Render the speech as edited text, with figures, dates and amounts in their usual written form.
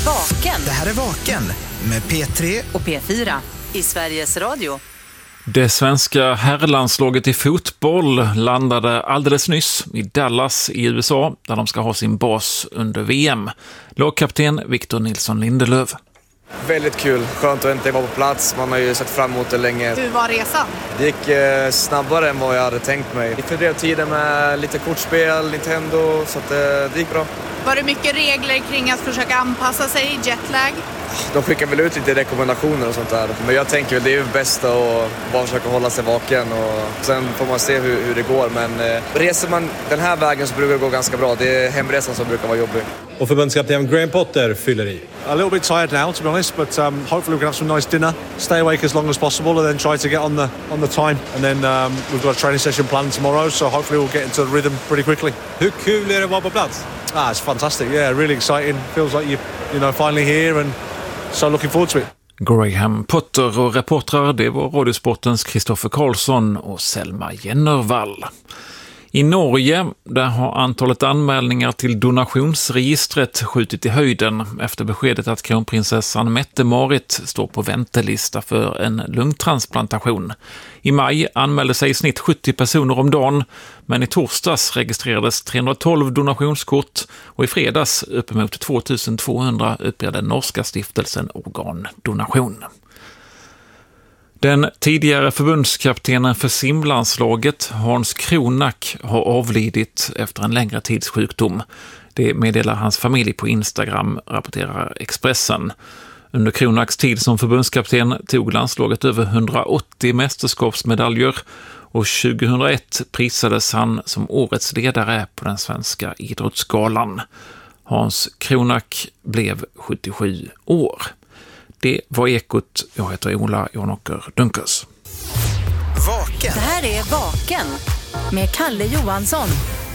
Vaken. Det här är Vaken med P3 och P4 i Sveriges Radio. Det svenska herrlandslaget i fotboll landade alldeles nyss i Dallas i USA där de ska ha sin bas under VM. Lagkapten Victor Nilsson Lindelöf. Väldigt kul, skönt att inte vara på plats, man har ju sett fram emot det länge. Hur var resan? Det gick snabbare än vad jag hade tänkt mig. Vi fördrev tiden med lite kortspel, Nintendo, så att det gick bra. Var det mycket regler kring att försöka anpassa sig i jetlag? De skickar väl ut lite rekommendationer och sånt där. Men jag tänker väl det är ju bäst att bara försöka hålla sig vaken och sen får man se hur det går. Men reser man den här vägen så brukar det gå ganska bra. Det är hemresan som brukar vara jobbig. Och förbundskapten Graham Potter fyller i. A little bit tired now, to be honest, but hopefully we can have some nice dinner, stay awake as long as possible, and then try to get on the time. And then we've got a training session planned tomorrow, so hopefully we'll get into the rhythm pretty quickly. Hur kul är det att vara på plats? It's fantastic. Yeah, really exciting. Feels like you're finally here, and so looking forward to it. Graham Potter och reportrar, det var Radiosportens Kristoffer Karlsson och Selma Jennervall. I Norge där har antalet anmälningar till donationsregistret skjutit i höjden efter beskedet att kronprinsessan Mette-Marit står på väntelista för en lungtransplantation. I maj anmälde sig i snitt 70 personer om dagen, men i torsdags registrerades 312 donationskort och i fredags uppemot 2200 uppger den norska stiftelsen Organdonation. Den tidigare förbundskaptenen för simlandslaget Hans Kronak har avlidit efter en längre tids sjukdom. Det meddelar hans familj på Instagram, rapporterar Expressen. Under Kronaks tid som förbundskapten tog landslaget över 180 mästerskapsmedaljer och 2001 prisades han som årets ledare på den svenska idrottsgalan. Hans Kronak blev 77 år. Det var Ekot. Jag heter Ola Jonåker Dunkers. Vaken. Det här är Vaken med Kalle Johansson.